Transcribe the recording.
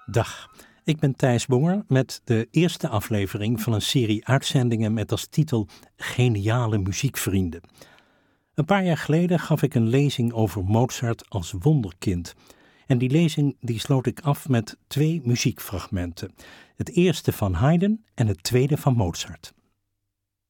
Dag, ik ben Thijs Bonger met de eerste aflevering van een serie uitzendingen met als titel Geniale muziekvrienden. Een paar jaar geleden gaf ik een lezing over Mozart als wonderkind. En die lezing sloot ik af met 2 muziekfragmenten. Het eerste van Haydn en het tweede van Mozart.